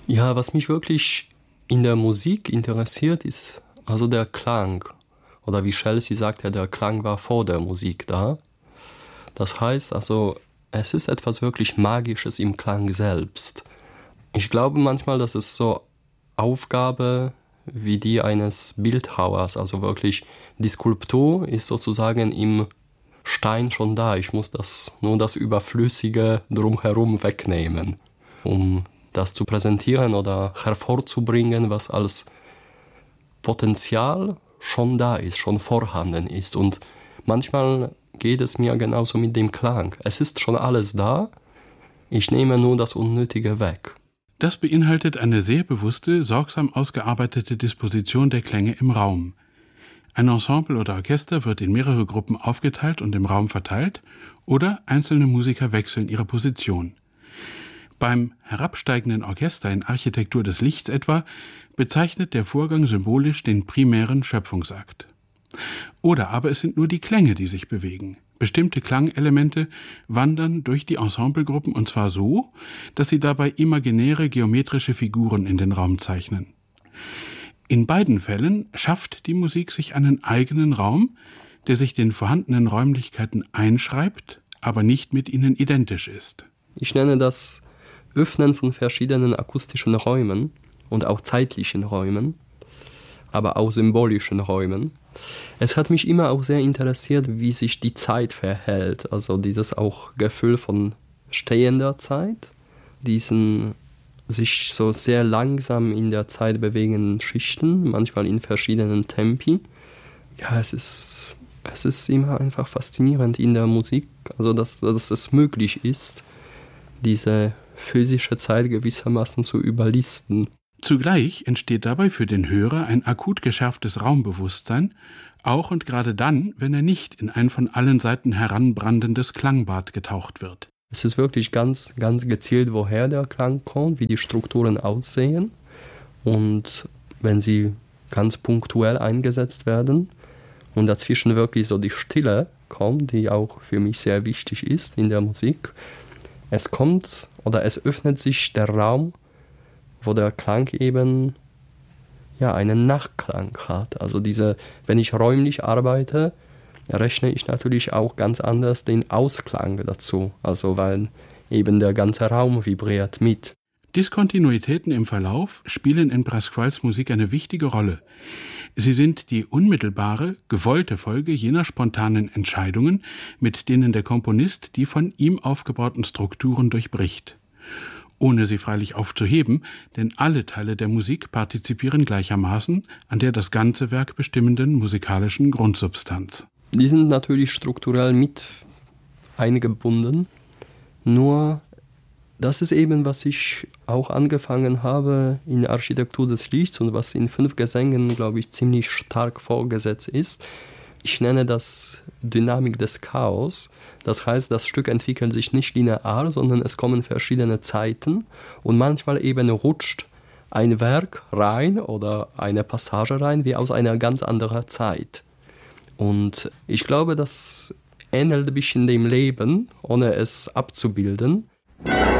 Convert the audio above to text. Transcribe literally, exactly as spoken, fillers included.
Ja, was mich wirklich in der Musik interessiert, ist also der Klang. Oder wie Chelsea sagt, ja, der Klang war vor der Musik da. Das heißt also, es ist etwas wirklich Magisches im Klang selbst. Ich glaube manchmal, dass es so Aufgabe wie die eines Bildhauers, also wirklich die Skulptur ist sozusagen im Stein schon da. Ich muss das nur das Überflüssige drumherum wegnehmen, um das zu präsentieren oder hervorzubringen, was als Potenzial schon da ist, schon vorhanden ist. Und manchmal geht es mir genauso mit dem Klang. Es ist schon alles da, ich nehme nur das Unnötige weg. Das beinhaltet eine sehr bewusste, sorgsam ausgearbeitete Disposition der Klänge im Raum. Ein Ensemble oder Orchester wird in mehrere Gruppen aufgeteilt und im Raum verteilt, oder einzelne Musiker wechseln ihre Position. Beim herabsteigenden Orchester in Architektur des Lichts etwa bezeichnet der Vorgang symbolisch den primären Schöpfungsakt. Oder aber es sind nur die Klänge, die sich bewegen. Bestimmte Klangelemente wandern durch die Ensemblegruppen und zwar so, dass sie dabei imaginäre geometrische Figuren in den Raum zeichnen. In beiden Fällen schafft die Musik sich einen eigenen Raum, der sich den vorhandenen Räumlichkeiten einschreibt, aber nicht mit ihnen identisch ist. Ich nenne das Öffnen von verschiedenen akustischen Räumen und auch zeitlichen Räumen, aber auch symbolischen Räumen. Es hat mich immer auch sehr interessiert, wie sich die Zeit verhält, also dieses auch Gefühl von stehender Zeit, diesen sich so sehr langsam in der Zeit bewegenden Schichten, manchmal in verschiedenen Tempi. Ja, es ist, es ist immer einfach faszinierend in der Musik, also dass, dass es möglich ist, diese physische Zeit gewissermaßen zu überlisten. Zugleich entsteht dabei für den Hörer ein akut geschärftes Raumbewusstsein, auch und gerade dann, wenn er nicht in ein von allen Seiten heranbrandendes Klangbad getaucht wird. Es ist wirklich ganz, ganz gezielt, woher der Klang kommt, wie die Strukturen aussehen und wenn sie ganz punktuell eingesetzt werden und dazwischen wirklich so die Stille kommt, die auch für mich sehr wichtig ist in der Musik. Es kommt oder es öffnet sich der Raum, wo der Klang eben ja, einen Nachklang hat. Also diese, wenn ich räumlich arbeite, rechne ich natürlich auch ganz anders den Ausklang dazu. Also weil eben der ganze Raum vibriert mit. Diskontinuitäten im Verlauf spielen in Pasquales Musik eine wichtige Rolle. Sie sind die unmittelbare, gewollte Folge jener spontanen Entscheidungen, mit denen der Komponist die von ihm aufgebauten Strukturen durchbricht. Ohne sie freilich aufzuheben, denn alle Teile der Musik partizipieren gleichermaßen an der das ganze Werk bestimmenden musikalischen Grundsubstanz. Die sind natürlich strukturell mit eingebunden, nur das ist eben, was ich auch angefangen habe in der Architektur des Lichts und was in fünf Gesängen, glaube ich, ziemlich stark vorgesetzt ist. Ich nenne das Dynamik des Chaos. Das heißt, das Stück entwickelt sich nicht linear, sondern es kommen verschiedene Zeiten und manchmal eben rutscht ein Werk rein oder eine Passage rein, wie aus einer ganz anderen Zeit. Und ich glaube, das ähnelt ein bisschen dem Leben, ohne es abzubilden.